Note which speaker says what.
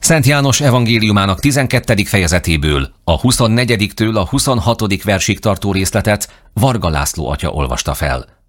Speaker 1: Szent János evangéliumának 12. fejezetéből a 24-től a 26. versig tartó részletet Varga László atya olvasta fel.